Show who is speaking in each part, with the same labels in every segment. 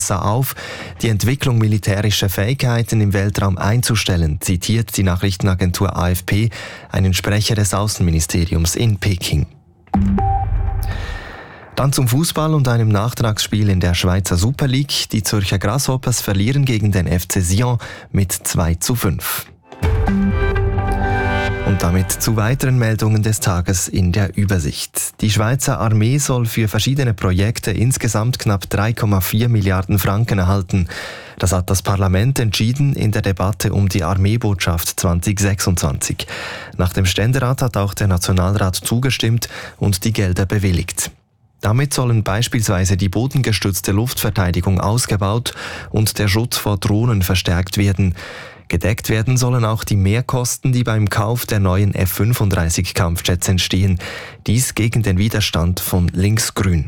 Speaker 1: auf, die Entwicklung militärischer Fähigkeiten im Weltraum einzustellen, zitiert die Nachrichtenagentur AFP einen Sprecher des Außenministeriums in Peking. Dann zum Fußball und einem Nachtragsspiel in der Schweizer Super League. Die Zürcher Grasshoppers verlieren gegen den FC Sion mit 2:5. Und damit zu weiteren Meldungen des Tages in der Übersicht. Die Schweizer Armee soll für verschiedene Projekte insgesamt knapp 3,4 Milliarden Franken erhalten. Das hat das Parlament entschieden in der Debatte um die Armeebotschaft 2026. Nach dem Ständerat hat auch der Nationalrat zugestimmt und die Gelder bewilligt. Damit sollen beispielsweise die bodengestützte Luftverteidigung ausgebaut und der Schutz vor Drohnen verstärkt werden. Gedeckt werden sollen auch die Mehrkosten, die beim Kauf der neuen F-35 Kampfjets entstehen. Dies gegen den Widerstand von Linksgrün.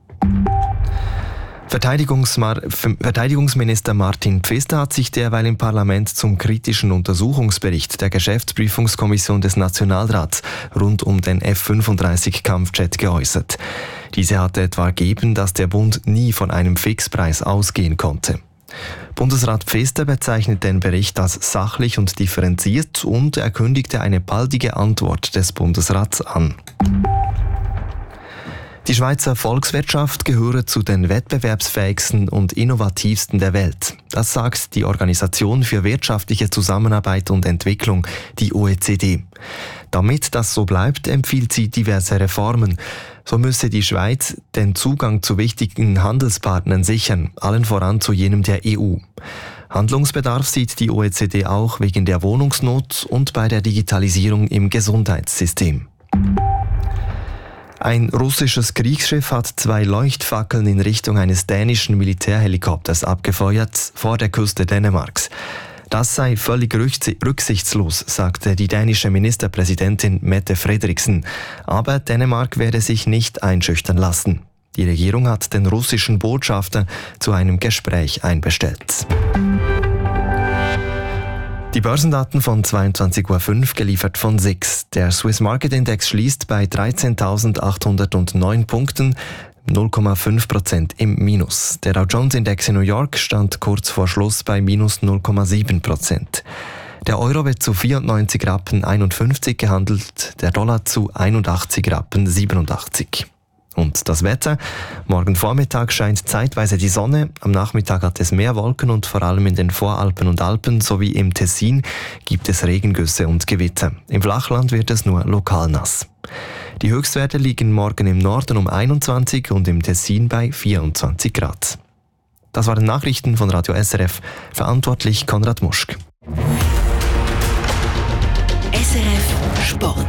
Speaker 1: Verteidigungsminister Martin Pfister hat sich derweil im Parlament zum kritischen Untersuchungsbericht der Geschäftsprüfungskommission des Nationalrats rund um den F-35 Kampfjet geäußert. Diese hatte etwa ergeben, dass der Bund nie von einem Fixpreis ausgehen konnte. Bundesrat Pfister bezeichnet den Bericht als sachlich und differenziert und er kündigte eine baldige Antwort des Bundesrats an. Die Schweizer Volkswirtschaft gehöre zu den wettbewerbsfähigsten und innovativsten der Welt. Das sagt die Organisation für wirtschaftliche Zusammenarbeit und Entwicklung, die OECD. Damit das so bleibt, empfiehlt sie diverse Reformen. So müsse die Schweiz den Zugang zu wichtigen Handelspartnern sichern, allen voran zu jenem der EU. Handlungsbedarf sieht die OECD auch wegen der Wohnungsnot und bei der Digitalisierung im Gesundheitssystem. Ein russisches Kriegsschiff hat 2 Leuchtfackeln in Richtung eines dänischen Militärhelikopters abgefeuert vor der Küste Dänemarks. Das sei völlig rücksichtslos, sagte die dänische Ministerpräsidentin Mette Frederiksen. Aber Dänemark werde sich nicht einschüchtern lassen. Die Regierung hat den russischen Botschafter zu einem Gespräch einbestellt. Die Börsendaten von 22:05 Uhr geliefert von SIX. Der Swiss Market Index schließt bei 13.809 Punkten, 0,5% im Minus. Der Dow Jones Index in New York stand kurz vor Schluss bei minus 0,7%. Der Euro wird zu 94,51 Rappen gehandelt, der Dollar zu 81,87 Rappen. Und das Wetter? Morgen Vormittag scheint zeitweise die Sonne, am Nachmittag hat es mehr Wolken und vor allem in den Voralpen und Alpen sowie im Tessin gibt es Regengüsse und Gewitter. Im Flachland wird es nur lokal nass. Die Höchstwerte liegen morgen im Norden um 21 und im Tessin bei 24 Grad. Das waren Nachrichten von Radio SRF, verantwortlich Konrad Muschk.
Speaker 2: SRF Sport.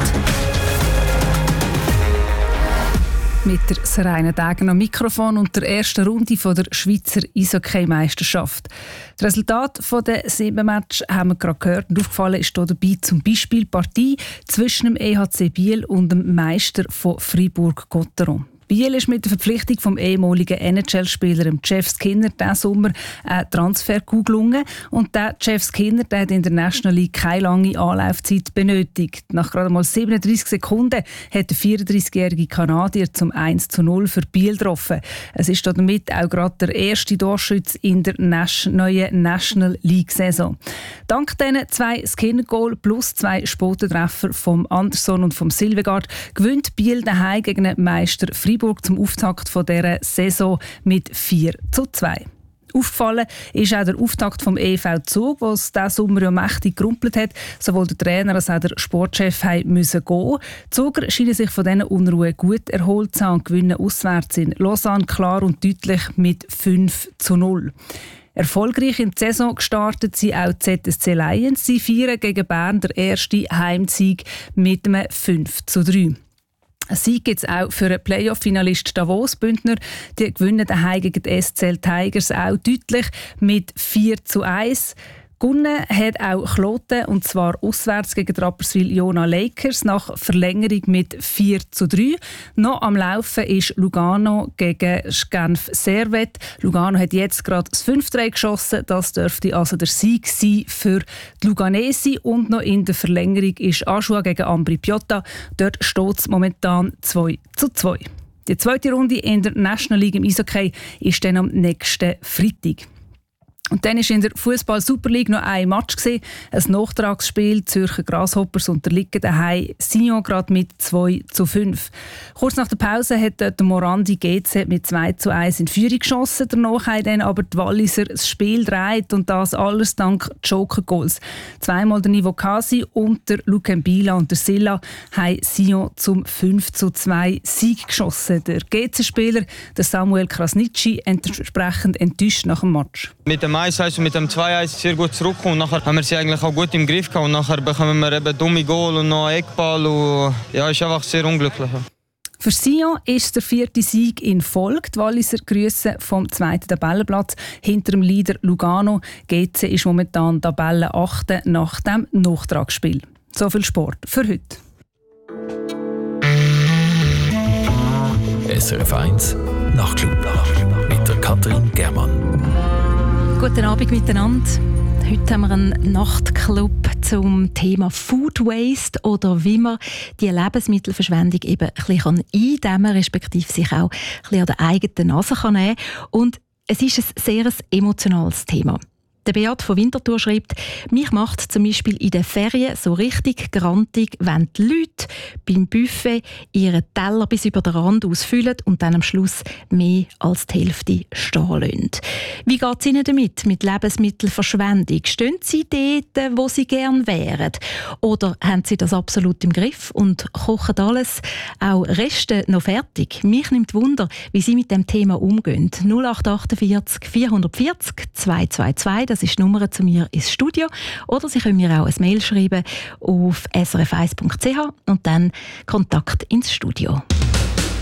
Speaker 3: Mit der Seraina Degen am Mikrofon und der ersten Runde von der Schweizer Eishockey-Meisterschaft. Das Resultat der 7 Matches haben wir gerade gehört. Und aufgefallen ist hier dabei zum Beispiel die Partie zwischen dem EHC Biel und dem Meister von Fribourg-Gotteron. Biel ist mit der Verpflichtung vom ehemaligen NHL-Spieler Jeff Skinner diesen Sommer ein Transfer gelungen. Und der Jeff Skinner der hat in der National League keine lange Anlaufzeit benötigt. Nach gerade mal 37 Sekunden hat der 34-jährige Kanadier zum 1:0 für Biel getroffen. Es ist damit auch gerade der erste Torschütz in der neuen National League-Saison. Dank diesen 2 Skinner-Goal plus 2 Spotentreffer vom Anderson und vom Silvegaard gewinnt Biel daheim gegen den Meister Fribourg zum Auftakt von dieser Saison mit 4:2. Aufgefallen ist auch der Auftakt vom EV Zug, wo es diesen Sommer ja mächtig gerumpelt hat. Sowohl der Trainer als auch der Sportchef mussten gehen. Die Zuger scheinen sich von diesen Unruhe gut erholt zu haben und gewinnen auswärts in Lausanne klar und deutlich mit 5:0. Erfolgreich in die Saison gestartet sind auch die ZSC Lions. Sie feiern gegen Bern der erste Heimsieg mit einem 5:3. Ein Sieg gibt es auch für den Playoff-Finalist Davos Bündner. Die gewinnen daheim gegen die SCL Tigers auch deutlich mit 4:1. Gewonnen hat auch Kloten, und zwar auswärts gegen die Rapperswil-Jona Lakers nach Verlängerung mit 4:3. Noch am Laufen ist Lugano gegen Genf Servette. Lugano hat jetzt gerade das 5:3 geschossen. Das dürfte also der Sieg sein für die Luganesi. Und noch in der Verlängerung ist Aschua gegen Ambri Piotta. Dort steht es momentan 2:2. Die zweite Runde in der National League im Eishockey ist dann am nächsten Freitag. Und dann war in der Fußball-Super League noch ein Match gewesen, ein Nachtragsspiel. Zürcher Grasshoppers unterliegen daheim Sion gerade mit 2:5. Kurz nach der Pause hat der Morandi GC mit 2:1 in Führung geschossen. Danach haben dann aber die Walliser das Spiel gedreht und das alles dank Joker-Goals. Zweimal der Nivo Kasi und der Luke Mbila und der Silla haben Sion zum 5:2 Sieg geschossen. Der GC-Spieler, der Samuel Krasnitschi, entsprechend enttäuscht nach dem Match.
Speaker 4: Mit dem 1:1 und mit dem 2:1 sehr gut zurückgekommen. Nachher haben wir sie eigentlich auch gut im Griff gehabt. Und nachher bekommen wir eben dumme Goal und noch einen Eckball. Und ja, ist einfach sehr unglücklich.
Speaker 3: Für Sion ist der 4. Sieg in Folge. Die Walliser grüssen vom 2. Tabellenplatz hinter dem Leader Lugano. GC ist momentan Tabellen 8. nach dem Nachtragsspiel. So viel Sport für heute.
Speaker 5: SRF 1 Nachtclub mit der Katrin Germann.
Speaker 6: Guten Abend miteinander. Heute haben wir einen Nachtclub zum Thema Food Waste oder wie man die Lebensmittelverschwendung eben ein bisschen eindämmen kann, respektive sich auch ein bisschen an der eigenen Nase nehmen kann. Und es ist ein sehr emotionales Thema. Der Beat von Winterthur schreibt, mich macht zum Beispiel in den Ferien so richtig grantig, wenn die Leute beim Buffet ihren Teller bis über den Rand ausfüllen und dann am Schluss mehr als die Hälfte stehen lassen. Wie geht es Ihnen damit, mit Lebensmittelverschwendung? Stehen Sie dort, wo Sie gerne wären? Oder haben Sie das absolut im Griff und kochen alles, auch Reste, noch fertig? Mich nimmt Wunder, wie Sie mit dem Thema umgehen. 0848 440 222, das ist die Nummer zu mir ins Studio. Oder Sie können mir auch ein Mail schreiben auf srf1.ch und dann Kontakt ins Studio.